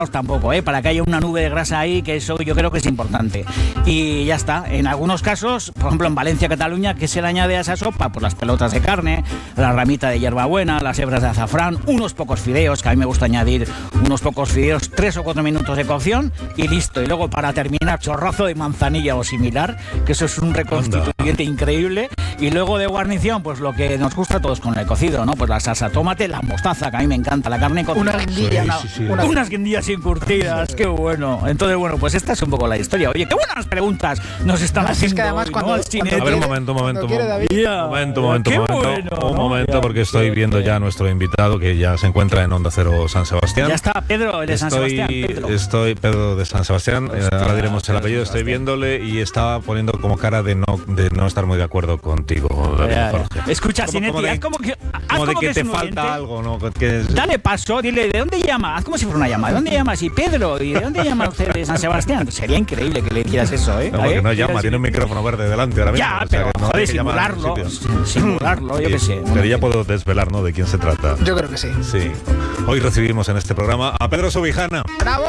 tampoco, para que haya una nube de grasa ahí, que eso yo creo que es importante. Y ya está. En algunos casos, por ejemplo en Valencia, Cataluña, ¿qué se le añade a esa sopa? Pues las pelotas de carne, la ramita de hierbabuena, las hebras de azafrán, unos pocos fideos, que a mí me gusta añadir unos pocos fideos, 3 o 4 minutos de cocción y listo. Y luego para terminar, chorrazo de manzanilla o similar, que eso es un reconstituyente increíble. Y luego de guarnición, pues lo que nos gusta a todos con el cocido, ¿no? Pues la salsa tomate, la mostaza, que a mí me encanta, la carne cocida. Una guindilla, unas guindillas encurtidas, qué bueno. Entonces, bueno, pues esta es un poco la historia. Oye, qué buenas preguntas nos están haciendo. Es que además hoy, cuando, ¿no? A ver, un momento, porque estoy viendo ya a nuestro invitado que ya se encuentra en Onda Cero San Sebastián. Ya está Pedro de San Sebastián. Estoy Pedro de San Sebastián, ahora diremos el apellido, estoy viéndole y estaba poniendo como cara de no estar muy de acuerdo contigo, Jorge. Escucha, Sinetti, haz como que te falta algo, ¿no? Dale paso, dile, ¿de dónde llama? Haz como si fuera una llamada. ¿De dónde llamas? Y Pedro, ¿y de dónde llama usted de San Sebastián? Sería increíble que le hicieras eso, ¿eh? No, que no llama, tiene un micrófono verde delante ahora mismo. Ya, pero joder, simularlo, yo qué sé. Pero ya puedo desvelar, ¿no?, de quién se trata. Yo creo que sí. Sí. Hoy recibimos en este programa a Pedro Subijana. ¡Bravo!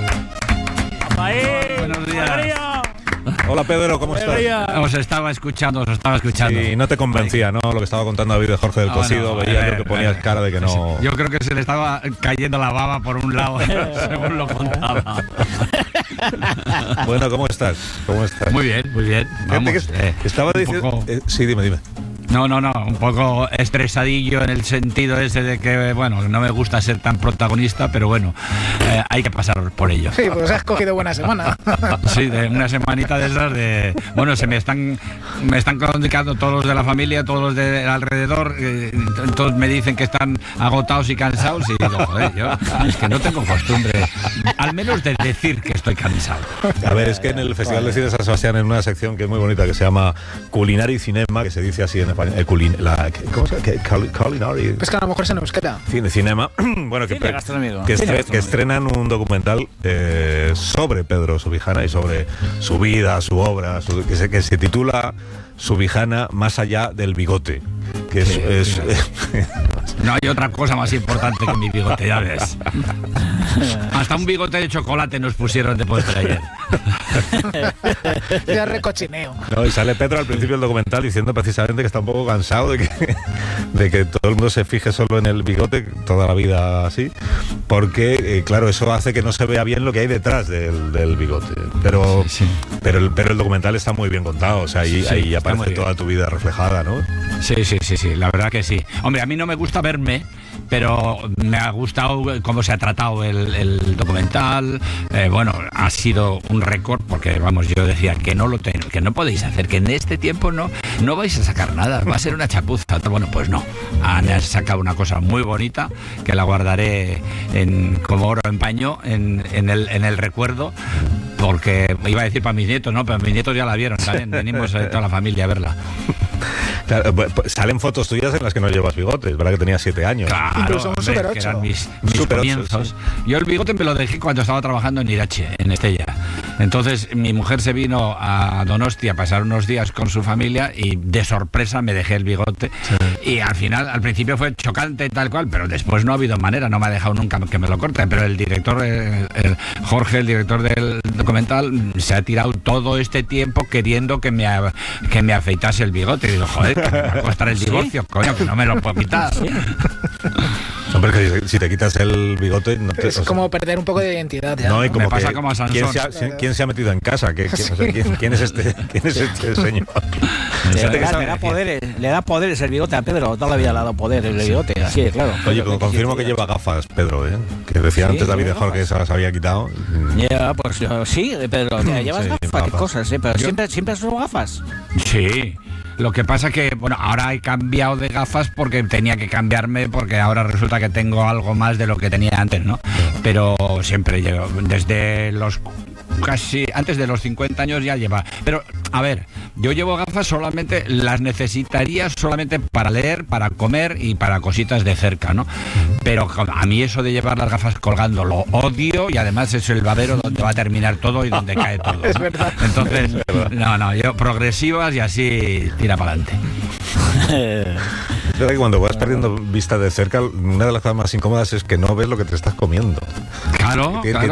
Buenos días. Hola Pedro, ¿cómo estás? Os estaba escuchando. Sí, no te convencía, ¿no? Lo que estaba contando David de Jorge del Cocido, veía yo que ponías cara de que no... Yo creo que se le estaba cayendo la baba por un lado, según lo contaba. Bueno, ¿cómo estás? Muy bien. Vamos, estaba diciendo... poco... Sí, dime. No, un poco estresadillo en el sentido ese de que, bueno, no me gusta ser tan protagonista, pero bueno, hay que pasar por ello. Sí, pues has cogido buena semana. Sí, de una semanita de esas de... Bueno, me están comunicando todos los de la familia, todos los de alrededor, todos me dicen que están agotados y cansados y digo, joder, yo es que no tengo costumbre, al menos de decir que estoy cansado. A ver, es que en el Festival de Cine de San Sebastián, en una sección que es muy bonita, que se llama Culinari Cinema, que se dice así en español, ¿cómo se llama? Culinary. Pues que a lo mejor es en euskera. Cinema. Bueno, que estrenan un documental sobre Pedro Subijana y sobre su vida, su obra, que se titula Subijana más allá del bigote. Que es no hay otra cosa más importante que mi bigote, ya ves. Hasta un bigote de chocolate nos pusieron de postre ayer. Ya recochineo. No, y sale Pedro al principio del documental diciendo precisamente que está un poco cansado de que todo el mundo se fije solo en el bigote toda la vida así, porque claro, eso hace que no se vea bien lo que hay detrás del bigote. Pero el documental está muy bien contado, o sea, ahí aparece toda tu vida reflejada, ¿no? Sí, la verdad que sí. Hombre, a mí no me gusta verme, pero me ha gustado cómo se ha tratado el documental. Bueno, ha sido un récord, porque vamos, yo decía que no podéis hacer, que en este tiempo no vais a sacar nada, va a ser una chapuza. Bueno, pues no, han sacado una cosa muy bonita que la guardaré como oro en paño en el recuerdo, porque iba a decir para mis nietos, no, pero mis nietos ya la vieron, ¿saben? Venimos toda la familia a verla. Claro, salen fotos tuyas en las que no llevas bigotes, ¿verdad? Que tenías 7 años. Claro, incluso un Super 8. Que eran mis Super comienzos. 8, sí. Yo el bigote me lo dejé cuando estaba trabajando en Irache, en Estella. Entonces mi mujer se vino a Donostia a pasar unos días con su familia y de sorpresa me dejé el bigote. Sí. Y al principio fue chocante tal cual, pero después no ha habido manera, no me ha dejado nunca que me lo corte. Pero el director, Jorge, el director del documental, se ha tirado todo este tiempo queriendo que me afeitase el bigote. Y digo, joder, que me va a costar el divorcio, ¿sí? Coño, que no me lo puedo quitar. ¿Sí? Hombre, que si te quitas el bigote... es como perder un poco de identidad ya. No, y como me pasa como a Sansón. ¿Quién se ha metido en casa? ¿Quién es este señor? Le da poderes el bigote a Pedro. Toda la vida le ha dado poder el bigote, así es, claro. Oye, confirmo que lleva gafas, Pedro, ¿eh? Que decía antes David de Jorge que se las había quitado. Ya, pues sí, Pedro, llevas gafas, qué cosas, ¿eh? Pero siempre has usado gafas. Sí. Lo que pasa que, bueno, ahora he cambiado de gafas porque tenía que cambiarme, porque ahora resulta que tengo algo más de lo que tenía antes, ¿no? Pero siempre llevo, desde los casi antes de los 50 años ya lleva. Pero, a ver, yo llevo gafas solamente, las necesitaría solamente para leer, para comer y para cositas de cerca, ¿no? Pero a mí eso de llevar las gafas colgando lo odio, y además es el babero donde va a terminar todo y donde cae todo, ¿no? Es verdad. Entonces, no, yo progresivas y así tira para adelante. Es verdad que cuando vas perdiendo vista de cerca, una de las cosas más incómodas es que no ves lo que te estás comiendo. Claro,